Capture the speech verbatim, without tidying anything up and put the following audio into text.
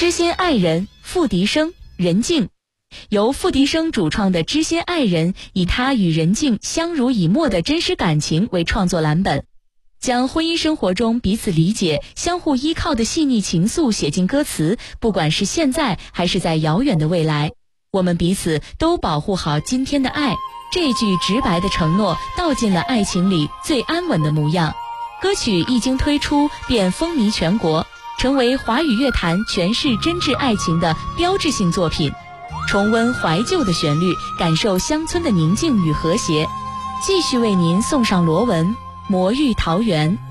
知心爱人付笛声任静，由付笛声主创的《知心爱人》，以他与任静相濡以沫的真实感情为创作蓝本，将婚姻生活中彼此理解、相互依靠的细腻情愫写进歌词。不管是现在还是在遥远的未来，我们彼此都保护好今天的爱。这句直白的承诺道尽了爱情里最安稳的模样。歌曲一经推出便风靡全国，成为华语乐坛诠释真挚爱情的标志性作品。重温怀旧的旋律，感受乡村的宁静与和谐。继续为您送上罗文《魔芋桃源》。